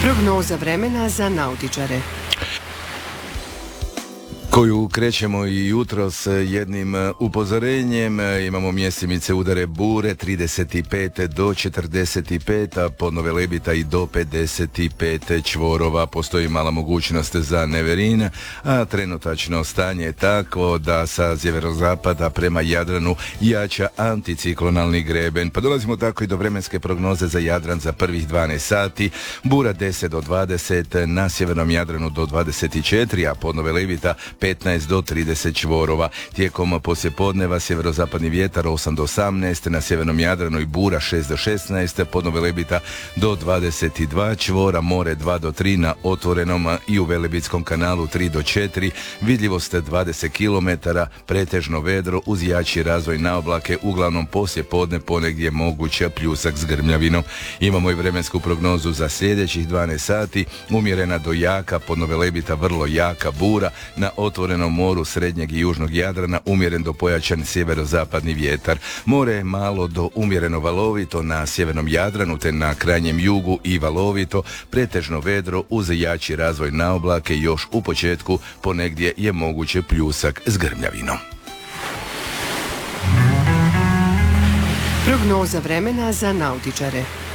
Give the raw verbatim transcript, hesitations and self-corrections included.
Prognoza vremena za nautičare, koju krećemo i jutro s jednim upozorenjem. Imamo mjestimice udare bure trideset pet do četrdeset pet, a podno Velebita i do pedeset pet čvorova. Postoji mala mogućnost za neverin, a trenutačno stanje je tako da sa sjeverozapada prema Jadranu jača anticiklonalni greben. Pa dolazimo tako i do vremenske prognoze za Jadran za prvih dvanaest sati. Bura deset do dvadeset, na sjevernom Jadranu do dvadeset četiri, a podno Velebita petnaest do trideset čvorova. Tijekom poslijepodneva sjeverozapadni vjetar osam do osamnaest, na sjevernom Jadranu i bura šest do šesnaest, podno Velebita do dvadeset dva čvora, more dva do tri, na otvorenom i u Velebitskom kanalu tri do četiri, vidljivost dvadeset kilometara, pretežno vedro uz jači razvoj na oblake, uglavnom poslijepodne ponegdje moguća pljusak s grmljavinom. Imamo i vremensku prognozu za sljedećih dvanaest sati, umjerena do jaka, podno Velebita vrlo jaka bura, na otvorenom moru srednjeg i južnog Jadrana umjeren do pojačan sjeverozapadni vjetar. More je malo do umjereno valovito na sjevernom Jadranu te na krajnjem jugu i valovito, pretežno vedro uz jači razvoj na oblake, još u početku ponegdje je moguće pljusak s grmljavinom. prognoza vremena za nautičare.